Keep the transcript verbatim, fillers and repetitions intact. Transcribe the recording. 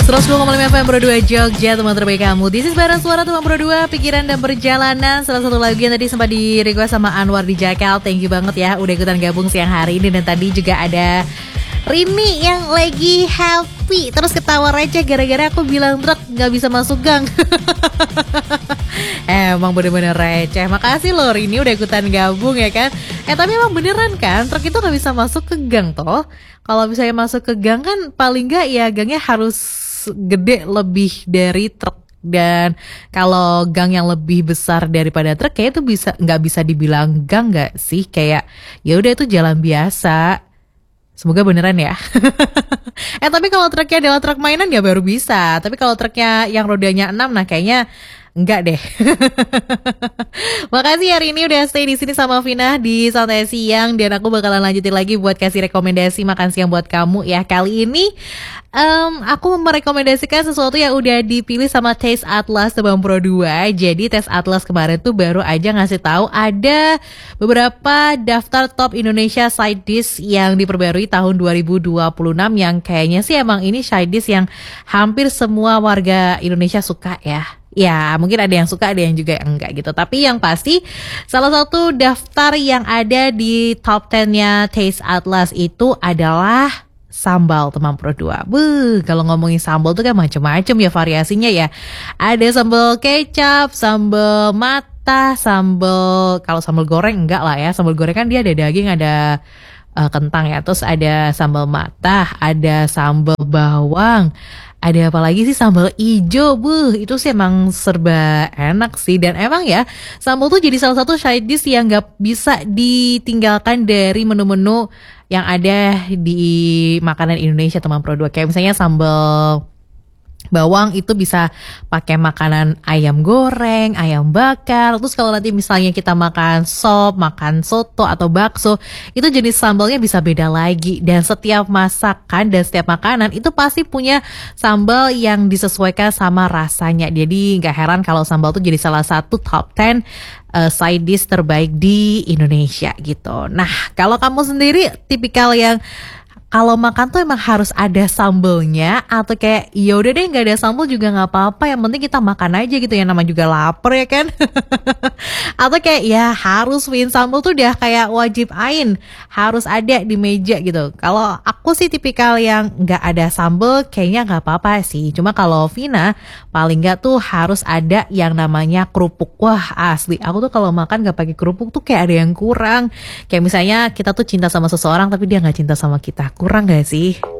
seratus dua koma lima F M Pro dua Jogja, teman terbaik kamu. This is barang suara teman Pro dua, pikiran dan perjalanan. Salah satu lagu yang tadi sempat di request sama Anwar di Jakal. Thank you banget ya udah ikutan gabung siang hari ini. Dan tadi juga ada Rini yang lagi happy terus ketawa receh gara-gara aku bilang truk gak bisa masuk gang. Emang bener-bener receh. Makasih loh Rini udah ikutan gabung ya kan. Eh tapi emang beneran kan truk itu gak bisa masuk ke gang toh. Kalau misalnya masuk ke gang kan paling gak ya gangnya harus gede lebih dari truk. Dan kalau gang yang lebih besar daripada truk kayak itu bisa nggak bisa dibilang gang nggak sih, kayak ya udah itu jalan biasa. Semoga beneran ya. Eh tapi kalau truknya adalah truk mainan ya baru bisa. Tapi kalau truknya yang rodanya enam nah kayaknya enggak deh. Makasih hari ini udah stay di sini sama Vina di Santai Siang, dan aku bakalan lanjutin lagi buat kasih rekomendasi makan siang buat kamu ya. Kali ini um, aku merekomendasikan sesuatu yang udah dipilih sama Taste Atlas Tebang Pro dua. Jadi Taste Atlas kemarin tuh baru aja ngasih tahu ada beberapa daftar top Indonesia side dish yang diperbarui tahun dua ribu dua puluh enam, yang kayaknya sih emang ini side dish yang hampir semua warga Indonesia suka ya. Ya mungkin ada yang suka, ada yang juga yang enggak gitu. Tapi yang pasti salah satu daftar yang ada di top sepuluh-nya Taste Atlas itu adalah sambal Tebang Pro dua. Buh, kalau ngomongin sambal tuh kan macam-macam ya variasinya ya. Ada sambal kecap, sambal mata, sambal, kalau sambal goreng enggak lah ya. Sambal goreng kan dia ada daging, ada uh, kentang ya. Terus ada sambal mata, ada sambal bawang. Ada apa lagi sih, sambal ijo, buh itu sih emang serba enak sih. Dan emang ya sambal tuh jadi salah satu side dish yang gak bisa ditinggalkan dari menu-menu yang ada di makanan Indonesia Tebang Pro dua. Kayak misalnya sambal bawang itu bisa pakai makanan ayam goreng, ayam bakar. Terus kalau nanti misalnya kita makan sop, makan soto atau bakso, itu jenis sambalnya bisa beda lagi. Dan setiap masakan dan setiap makanan itu pasti punya sambal yang disesuaikan sama rasanya. Jadi gak heran kalau sambal itu jadi salah satu top sepuluh uh, side dish terbaik di Indonesia gitu. Nah kalau kamu sendiri tipikal yang kalau makan tuh emang harus ada sambelnya, atau kayak ya udah deh nggak ada sambel juga nggak apa-apa, yang penting kita makan aja gitu, yang nama juga lapar ya kan. Atau kayak ya harus win sambel tuh udah kayak wajib ain, harus ada di meja gitu. Kalau aku sih tipikal yang nggak ada sambel kayaknya nggak apa-apa sih. Cuma kalau Vina paling nggak tuh harus ada yang namanya kerupuk. Wah asli aku tuh kalau makan nggak pakai kerupuk tuh kayak ada yang kurang. Kayak misalnya kita tuh cinta sama seseorang tapi dia nggak cinta sama kita. Kurang gak sih?